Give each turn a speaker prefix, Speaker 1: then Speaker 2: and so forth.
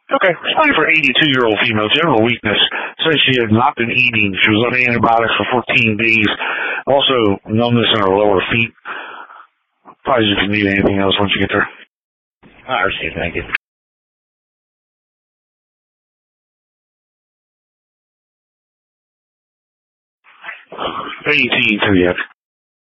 Speaker 1: Okay, responding for 82-year-old female, general weakness. Says she had not been eating. She was on antibiotics for 14 days. Also, numbness in her lower feet. Probably if you need anything else once you get there.
Speaker 2: I understand, thank you.
Speaker 1: 18 to the